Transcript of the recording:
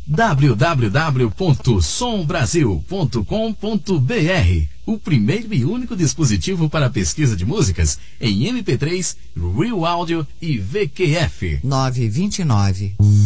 www.sombrasil.com.br, o primeiro e único dispositivo para pesquisa de músicas em MP3, Real Audio e VQF. 929.